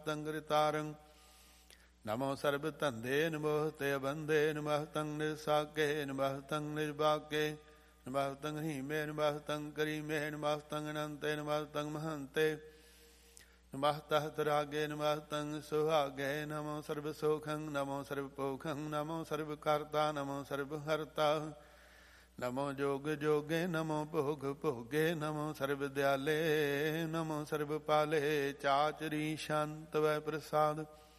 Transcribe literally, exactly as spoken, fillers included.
ਤੰਗ੍ਰਿਤਾਰੰ ਨਮੋ ਸਰਬ ਧੰਦੇ ਨਿਮੋਹਤੇ ਬੰਦੇ ਨਿਮਹਤੰ ਨਿਰਸਾਕੇ ਨਿਮਹਤੰ ਨਿਰਬਾਕੇ ਨਿਮਹਤੰ ਹੀਮੇ ਨਿਮਹਤੰ ਕਰੀਮੇ ਨਿਮਹਤੰ ਅਨੰਤੇ ਨਿਮਹਤੰ ਮਹੰਤੇ ਨਮః ਤਰਾਗੇ ਨਮః ਤੰ ਸੁਹਾਗੇ ਨਮੋ ਸਰਬ ਸੋਖੰ ਨਮੋ ਸਰਬ ਪੋਖੰ ਨਮੋ ਸਰਬ ਕਰਤਾ ਨਮੋ ਸਰਬ ਹਰਤਾ ਨਮੋ ਜੋਗ ਜੋਗੇ ਨਮੋ ਭੋਗ ਭੋਗੇ ਨਮੋ ਸਰਬ ਦਿਆਲੇ ਨਮੋ ਸਰਬ ਪਾਲੇ ਚਾਚਰੀ ਸ਼ਾਂਤ ਵੈ ਪ੍ਰਸਾਦ